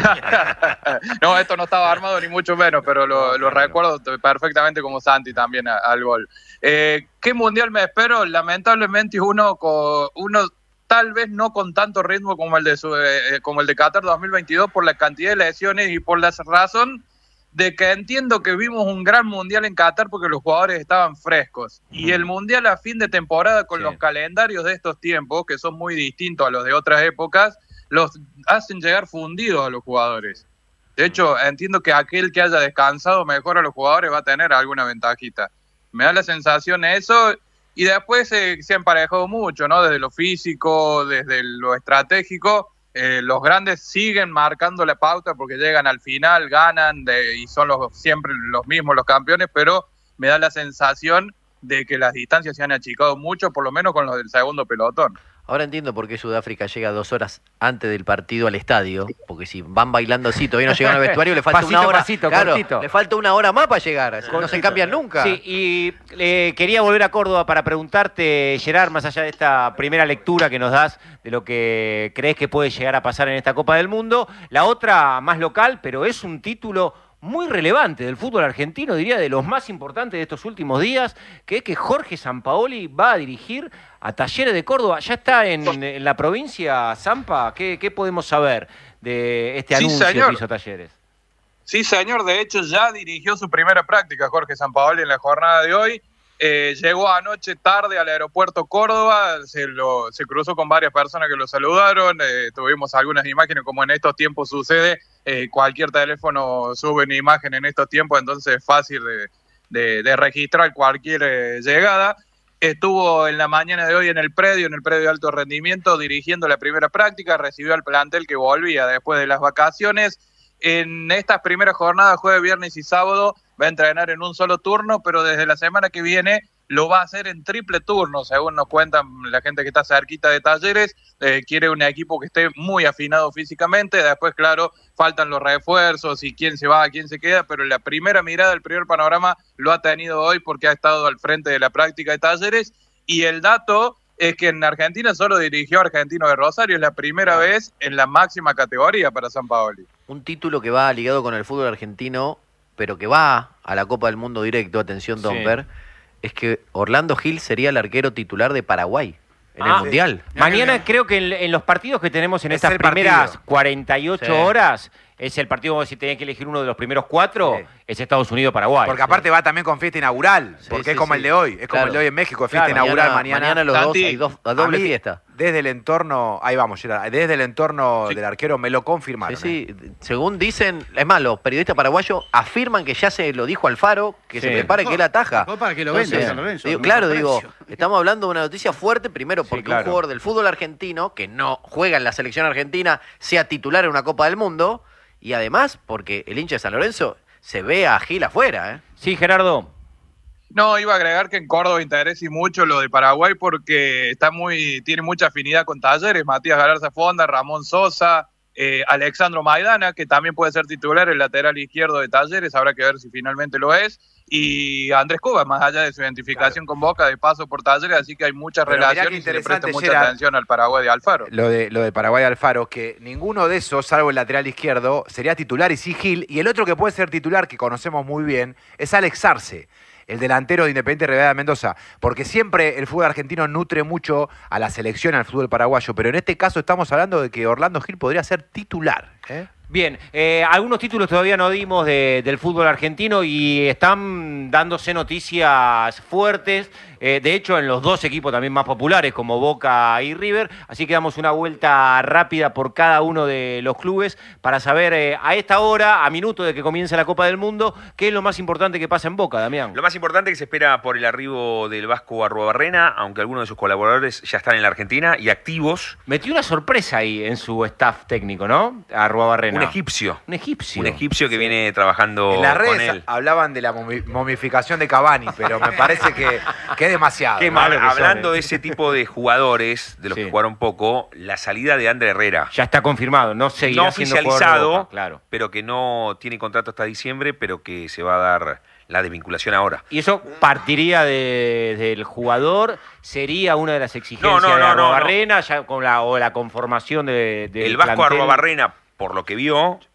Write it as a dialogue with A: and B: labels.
A: No, esto no estaba armado ni mucho menos, pero lo recuerdo perfectamente como Santi también al gol. ¿Qué mundial me espero? Lamentablemente uno tal vez no con tanto ritmo como como el de Qatar 2022 por la cantidad de lesiones y por la razón de que entiendo que vimos un gran mundial en Qatar porque los jugadores estaban frescos. Y el mundial a fin de temporada con los calendarios de estos tiempos, que son muy distintos a los de otras épocas, los hacen llegar fundidos a los jugadores. De hecho, entiendo que aquel que haya descansado mejor a los jugadores va a tener alguna ventajita. Me da la sensación eso, y después se ha emparejado mucho, ¿no? Desde lo físico, desde lo estratégico. Los grandes siguen marcando la pauta porque llegan al final, ganan y son siempre los mismos los campeones, pero me da la sensación de que las distancias se han achicado mucho, por lo menos con los del segundo pelotón.
B: Ahora entiendo por qué Sudáfrica llega 2 horas antes del partido al estadio, porque si van bailando así, todavía no llegan al vestuario, le falta
C: pasito,
B: una hora.
C: Pasito,
B: claro,
C: cortito.
B: le falta una hora más para llegar, no se cambian nunca.
C: Sí, y quería volver a Córdoba para preguntarte, Gerard, más allá de esta primera lectura que nos das de lo que crees que puede llegar a pasar en esta Copa del Mundo, la otra más local, pero es un título muy relevante del fútbol argentino, diría de los más importantes de estos últimos días, que es que Jorge Sampaoli va a dirigir a Talleres de Córdoba. ¿Ya está en la provincia, Sampa? ¿Qué podemos saber de este anuncio que hizo Talleres?
A: Sí, señor. De hecho, ya dirigió su primera práctica Jorge Sampaoli en la jornada de hoy. Llegó anoche tarde al aeropuerto Córdoba, se cruzó con varias personas que lo saludaron, tuvimos algunas imágenes, como en estos tiempos sucede, cualquier teléfono sube una imagen en estos tiempos, entonces es fácil de registrar cualquier llegada. Estuvo en la mañana de hoy en el predio de alto rendimiento, dirigiendo la primera práctica, recibió al plantel que volvía después de las vacaciones. En estas primeras jornadas, jueves, viernes y sábado, va a entrenar en un solo turno, pero desde la semana que viene lo va a hacer en triple turno, según nos cuentan la gente que está cerquita de Talleres. Quiere un equipo que esté muy afinado físicamente. Después, claro, faltan los refuerzos y quién se va, quién se queda, pero la primera mirada, el primer panorama lo ha tenido hoy porque ha estado al frente de la práctica de Talleres. Y el dato es que en Argentina solo dirigió a Argentino de Rosario, es la primera vez en la máxima categoría para Sampaoli.
B: Un título que va ligado con el fútbol argentino, pero que va a la Copa del Mundo directo, atención Domper, es que Orlando Gil sería el arquero titular de Paraguay en el Mundial.
C: Mañana creo que en los partidos que tenemos en estas primeras 48 horas, es el partido, si tenés que elegir uno de los primeros 4, es Estados Unidos-Paraguay.
D: Porque aparte va también con fiesta inaugural, porque es como el de hoy, es como el de hoy en México, fiesta inaugural mañana.
B: Mañana los dos hay doble fiesta.
D: Desde el entorno, ahí vamos, Gerard, desde el entorno del arquero me lo confirmaron.
B: Sí, según dicen, es más, los periodistas paraguayos afirman que ya se lo dijo Alfaro, que se prepare que él ataja.
E: Para que lo venda San Lorenzo.
B: Digo, estamos hablando de una noticia fuerte, primero porque un jugador del fútbol argentino, que no juega en la selección argentina, sea titular en una Copa del Mundo, y además porque el hincha de San Lorenzo se ve a Gil afuera.
C: Sí, Gerardo.
A: No, iba a agregar que en Córdoba interesa mucho lo de Paraguay porque tiene mucha afinidad con Talleres, Matías Galarza Fonda, Ramón Sosa, Alexandro Maidana, que también puede ser titular, el lateral izquierdo de Talleres, habrá que ver si finalmente lo es, y Andrés Cuba, más allá de su identificación con Boca, de paso por Talleres, así que hay muchas relaciones y se le presta mucha atención al Paraguay de Alfaro.
D: Lo de Paraguay de Alfaro, que ninguno de esos, salvo el lateral izquierdo, sería titular y sí Gil, y el otro que puede ser titular, que conocemos muy bien, es Alex Arce, el delantero de Independiente Rivadavia de Mendoza, porque siempre el fútbol argentino nutre mucho a la selección, al fútbol paraguayo, pero en este caso estamos hablando de que Orlando Gil podría ser titular.
C: Bien, algunos títulos todavía no dimos del fútbol argentino y están dándose noticias fuertes, de hecho en los dos equipos también más populares como Boca y River, así que damos una vuelta rápida por cada uno de los clubes para saber a esta hora, a minuto de que comience la Copa del Mundo, qué es lo más importante que pasa en Boca, Damián.
F: Lo más importante es que se espera por el arribo del Vasco Arruabarrena, aunque algunos de sus colaboradores ya están en la Argentina y activos.
C: Metió una sorpresa ahí en su staff técnico, ¿no? Arruabarrena.
F: Un egipcio.
C: Un egipcio.
F: Un egipcio que viene trabajando
D: en las redes
F: con él.
D: Hablaban de la momificación de Cavani, pero me parece que es demasiado.
C: Qué malo que
F: Hablando
C: son,
F: de ese tipo de jugadores, de los que jugaron poco, la salida de Ander Herrera.
C: Ya está confirmado, no seguirá
F: no
C: siendo
F: oficializado,
C: Boca, claro.
F: Pero que no tiene contrato hasta diciembre, pero que se va a dar la desvinculación ahora.
C: ¿Y eso partiría del jugador? ¿Sería una de las exigencias de Arruabarrena ya con la conformación de
F: el Vasco
C: plantel?
F: Arruabarrena, por lo que vio,